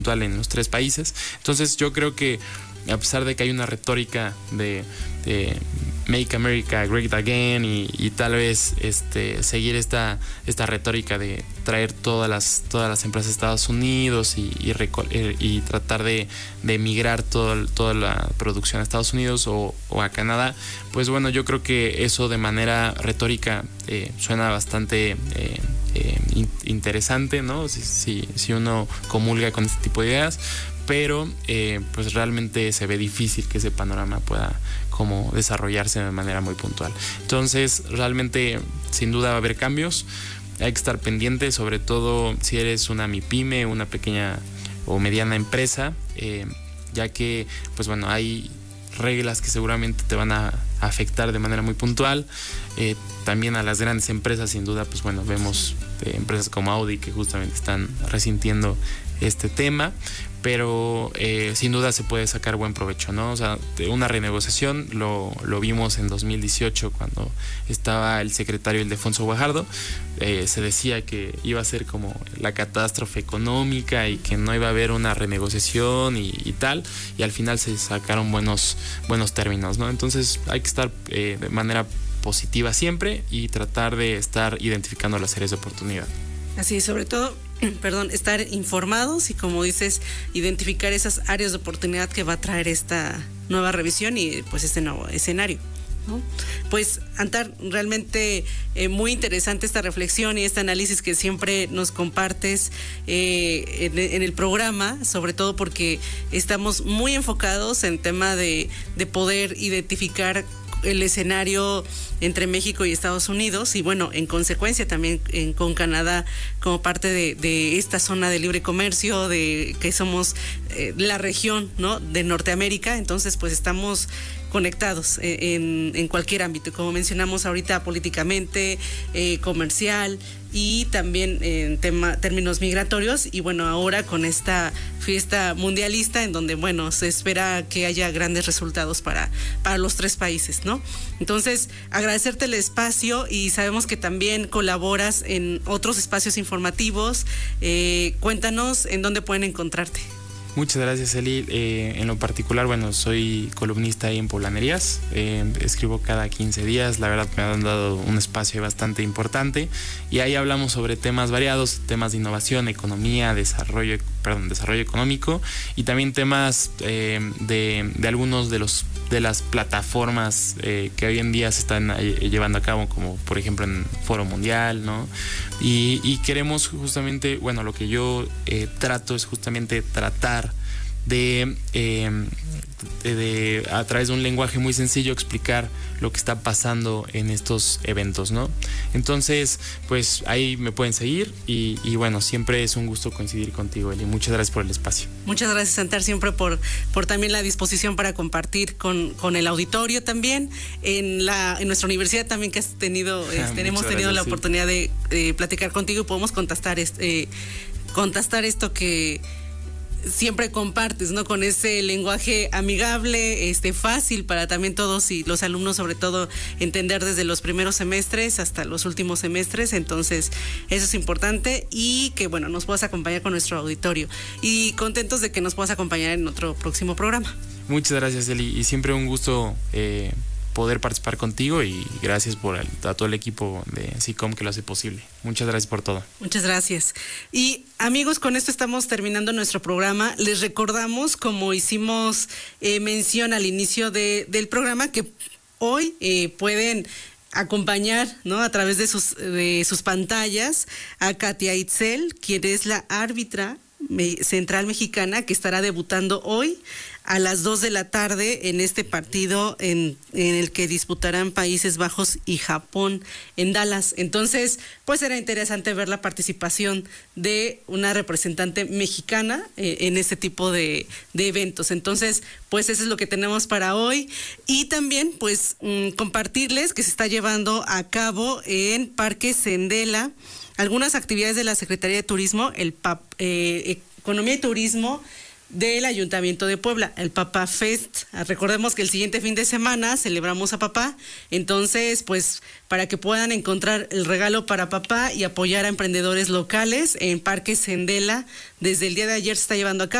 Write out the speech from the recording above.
en los tres países. Entonces yo creo que a pesar de que hay una retórica de Make America Great Again y tal vez seguir esta retórica de traer todas las empresas a Estados Unidos y tratar de migrar toda la producción a Estados Unidos o a Canadá, pues bueno, yo creo que eso de manera retórica suena bastante interesante, ¿no? Si uno comulga con este tipo de ideas, pero pues realmente se ve difícil que ese panorama pueda como desarrollarse de manera muy puntual. Entonces realmente sin duda va a haber cambios, hay que estar pendiente, sobre todo si eres una MIPYME, una pequeña o mediana empresa, ya que pues bueno, hay reglas que seguramente te van a afectar de manera muy puntual. También a las grandes empresas, sin duda, pues bueno, vemos empresas como Audi que justamente están resintiendo este tema, pero sin duda se puede sacar buen provecho, ¿no? O sea, una renegociación lo vimos en 2018 cuando estaba el secretario Ildefonso Guajardo. Se decía que iba a ser como la catástrofe económica y que no iba a haber una renegociación y tal, y al final se sacaron buenos términos, ¿no? Entonces hay que estar de manera positiva siempre y tratar de estar identificando las áreas de oportunidad. Así es, sobre todo, estar informados y, como dices, identificar esas áreas de oportunidad que va a traer esta nueva revisión y pues este nuevo escenario, ¿no? Pues Antar, realmente muy interesante esta reflexión y este análisis que siempre nos compartes en el programa, sobre todo porque estamos muy enfocados en tema de poder identificar el escenario entre México y Estados Unidos y bueno, en consecuencia también con Canadá como parte de esta zona de libre comercio, de que somos la región, ¿no?, de Norteamérica. Entonces pues estamos conectados en cualquier ámbito, como mencionamos ahorita, políticamente, comercial y también en términos migratorios. Y bueno, ahora con esta fiesta mundialista en donde, bueno, se espera que haya grandes resultados para los tres países, ¿no? Entonces, agradecerte el espacio y sabemos que también colaboras en otros espacios informativos. Cuéntanos en dónde pueden encontrarte. Muchas gracias, Eli. En lo particular, bueno, soy columnista ahí en Poblanerías, escribo cada 15 días, la verdad me han dado un espacio bastante importante y ahí hablamos sobre temas variados, temas de innovación, economía, desarrollo económico y también temas de algunos de las plataformas que hoy en día se están llevando a cabo, como por ejemplo en Foro Mundial, ¿no? Y queremos justamente, bueno, lo que yo trato es justamente tratar de a través de un lenguaje muy sencillo explicar lo que está pasando en estos eventos, ¿no? Entonces, pues ahí me pueden seguir y bueno, siempre es un gusto coincidir contigo, Eli. Muchas gracias por el espacio. Muchas gracias, Antar, siempre por también la disposición para compartir con el auditorio también. En nuestra universidad también que has tenido, hemos tenido la oportunidad de platicar contigo y podemos contestar esto que siempre compartes, ¿no? Con ese lenguaje amigable, fácil para también todos y los alumnos, sobre todo, entender desde los primeros semestres hasta los últimos semestres. Entonces, eso es importante y que, bueno, nos puedas acompañar con nuestro auditorio. Y contentos de que nos puedas acompañar en otro próximo programa. Muchas gracias, Eli, y siempre un gusto poder participar contigo y gracias a todo el equipo de SICOM que lo hace posible. Muchas gracias por todo. Muchas gracias. Y amigos, con esto estamos terminando nuestro programa. Les recordamos, como hicimos mención al inicio del programa, que hoy pueden acompañar, ¿no?, a través de sus pantallas a Katia Itzel, quien es la árbitra central mexicana que estará debutando hoy a las 2 de la tarde en este partido en el que disputarán Países Bajos y Japón en Dallas. Entonces, pues será interesante ver la participación de una representante mexicana en este tipo de eventos. Entonces, pues eso es lo que tenemos para hoy. Y también, pues, compartirles que se está llevando a cabo en Parque Sendela algunas actividades de la Secretaría de Turismo, Economía y Turismo del Ayuntamiento de Puebla, el Papá Fest. Recordemos que el siguiente fin de semana celebramos a papá, entonces pues para que puedan encontrar el regalo para papá y apoyar a emprendedores locales en Parque Sendela, desde el día de ayer se está llevando a cabo.